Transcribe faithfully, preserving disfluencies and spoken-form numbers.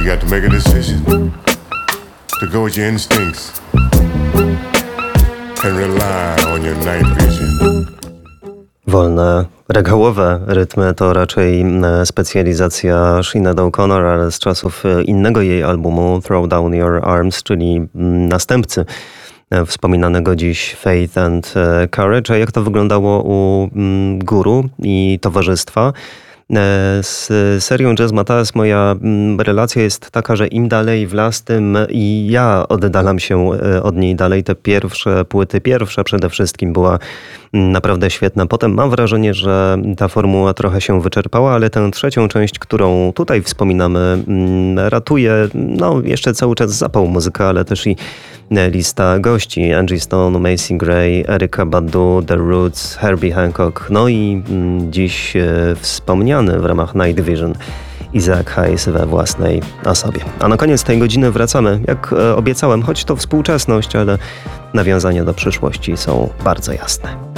You got to make a decision to go with your instincts and rely on your night vision. Wolne, regałowe rytmy to raczej specjalizacja Sinead O'Connor, ale z czasów innego jej albumu Throw Down Your Arms, czyli następcy wspominanego dziś Faith and Courage. A jak to wyglądało u Guru i towarzystwa? Z serią Jazz Matters moja relacja jest taka, że im dalej w las, tym i ja oddalam się od niej dalej. Te pierwsze płyty, pierwsza przede wszystkim była naprawdę świetna. Potem mam wrażenie, że ta formuła trochę się wyczerpała, ale tę trzecią część, którą tutaj wspominamy, ratuje no, jeszcze cały czas zapał muzyka, ale też i lista gości. Angie Stone, Macy Gray, Erykah Badu, The Roots, Herbie Hancock, no i dziś wspomniany w ramach Night Vision Isaac Hayes we własnej osobie. A na koniec tej godziny wracamy, jak obiecałem, choć to współczesność, ale nawiązania do przyszłości są bardzo jasne.